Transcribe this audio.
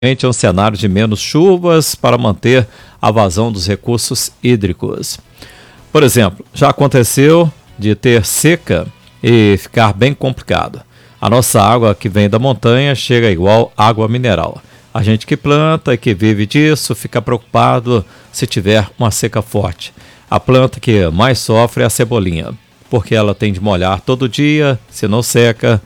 É um cenário de menos chuvas para manter a vazão dos recursos hídricos. Por exemplo, já aconteceu de ter seca e ficar bem complicado. A nossa água que vem da montanha chega igual água mineral. A gente que planta e que vive disso fica preocupado se tiver uma seca forte. A planta que mais sofre é a cebolinha, porque ela tem de molhar todo dia, se não seca,